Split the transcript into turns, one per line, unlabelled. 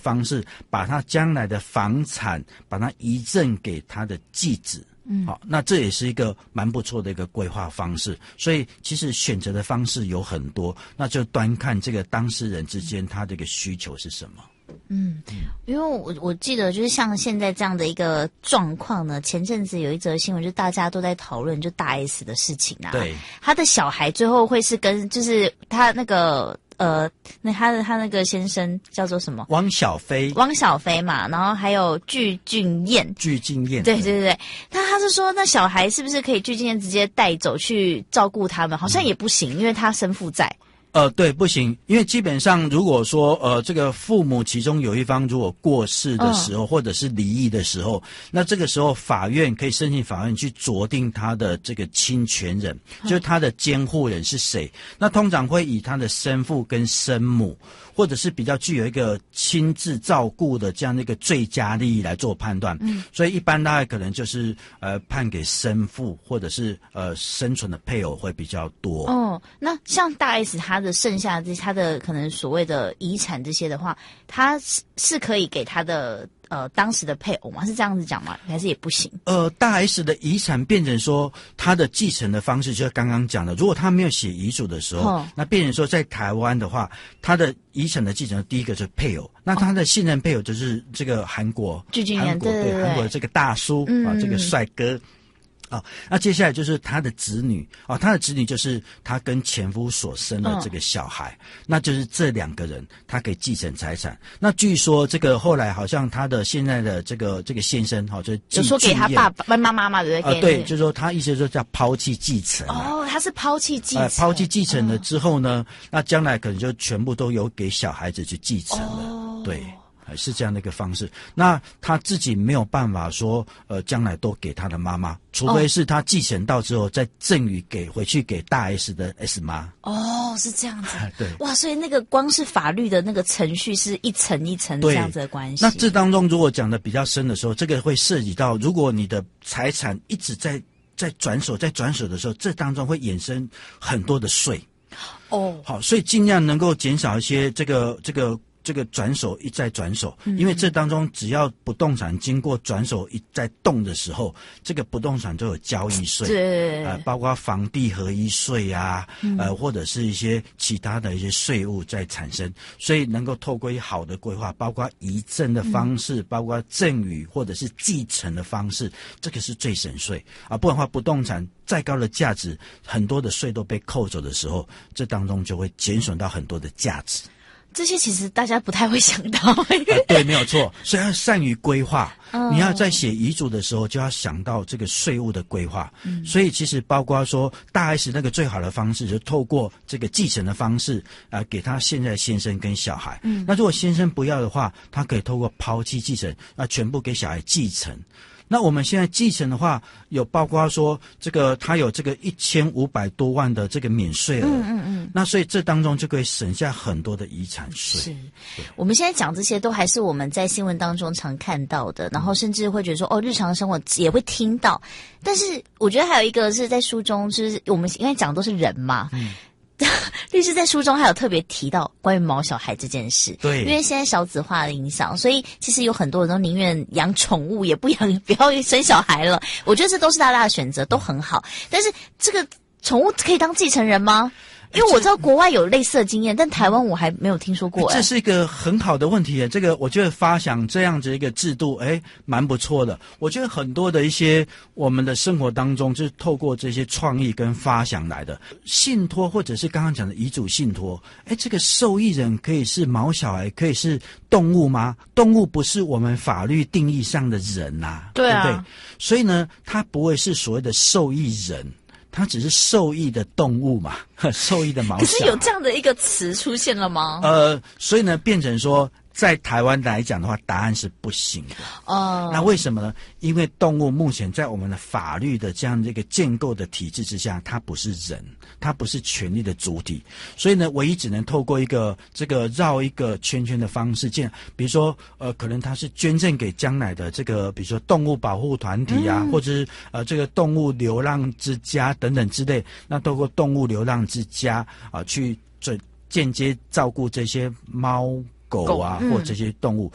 方式，把他将来的房产把它遗赠给他的继子。好，那这也是一个蛮不错的一个规划方式。所以其实选择的方式有很多，那就端看这个当事人之间他这个需求是什么。
因为我记得就是像现在这样的一个状况呢，前阵子有一则新闻，就大家都在讨论就大 S 的事情啊。
对，
他的小孩最后会是跟就是他那个他那个先生叫做什么？汪小菲嘛，然后还有具俊晔，对，他是说那小孩是不是可以具俊晔直接带走去照顾他们？好像也不行，因为他生父在。
对，不行，因为基本上如果说这个父母其中有一方如果过世的时候，或者是离异的时候，那这个时候法院可以申请法院去酌定他的这个亲权人，就是他的监护人是谁。那通常会以他的生父跟生母，或者是比较具有一个亲自照顾的这样的一个最佳利益来做判断。所以一般大概可能就是判给生父或者是生存的配偶会比较多。
那像大 S 他的剩下的他的可能所谓的遗产这些的话，他是可以给他的当时的配偶吗？是这样子讲吗？还是也不行？
大 S 的遗产变成说他的继承的方式，就是刚刚讲的，如果他没有写遗嘱的时候，那变成说在台湾的话，他的遗产的继承第一个就是配偶，那他的信任配偶就是这个韩国
具俊晔，对
韩国的这个大叔这个帅哥。那接下来就是他的子女他的子女就是他跟前夫所生的这个小孩，那就是这两个人他可以继承财产。那据说这个后来好像他的现在的这个先生就是
有说给他爸爸妈妈嘛，对不对？
对，就是说他意思就是叫抛弃继承。
他是抛弃继承。
抛弃继承了之后呢，那将来可能就全部都有给小孩子去继承了。对。是这样的一个方式。那他自己没有办法说将来都给他的妈妈，除非是他继承到之后再赠予回去给大 S 的 S 妈。
是这样子。
对。
哇，所以那个光是法律的那个程序是一层一层这样子的关系。
那这当中如果讲的比较深的时候，这个会涉及到，如果你的财产一直在转手的时候，这当中会衍生很多的税。好，所以尽量能够减少一些这个转手一再转手，因为这当中只要不动产经过转手一再动的时候，这个不动产就有交易税，
对，
包括房地合一税啊，或者是一些其他的一些税务在产生，所以能够透过好的规划，包括遗赠的方式，包括赠与或者是继承的方式，这个是最省税不然的话，不动产再高的价值，很多的税都被扣走的时候，这当中就会减损到很多的价值。
这些其实大家不太会想到。
对，没有错，所以要善于规划。你要在写遗嘱的时候就要想到这个税务的规划。所以其实包括说大 S 那个最好的方式就是透过这个继承的方式给他现在先生跟小孩。那如果先生不要的话，他可以透过抛弃继承，全部给小孩继承。那我们现在继承的话，有包括说这个他有这个1500多万的这个免税额，那所以这当中就可以省下很多的遗产税。
是，我们现在讲这些都还是我们在新闻当中常看到的，然后甚至会觉得说日常生活也会听到。但是我觉得还有一个是在书中，就是我们因为讲的都是人嘛。律师在书中还有特别提到关于毛小孩这件事。
对，
因为现在少子化的影响，所以其实有很多人都宁愿养宠物，也不要生小孩了。我觉得这都是大家的选择，都很好。但是这个宠物可以当继承人吗？因为我知道国外有类似的经验，但台湾我还没有听说过。
这是一个很好的问题。这个我觉得发想这样子一个制度蛮不错的。我觉得很多的一些我们的生活当中就是透过这些创意跟发想来的。信托或者是刚刚讲的遗嘱信托，这个受益人可以是毛小孩，可以是动物吗？动物不是我们法律定义上的人对不对？所以呢，它不会是所谓的受益人，它只是受益的动物嘛，受益的毛小孩。
可是有这样的一个词出现了吗？
所以呢，变成说在台湾来讲的话，答案是不行的。那为什么呢？因为动物目前在我们的法律的这样的一个建构的体制之下，它不是人，它不是权利的主体，所以呢，唯一只能透过一个这个绕一个圈圈的方式比如说可能它是捐赠给将来的这个比如说动物保护团体或者是这个动物流浪之家等等之类，那透过动物流浪之家去间接照顾这些猫狗或这些动物。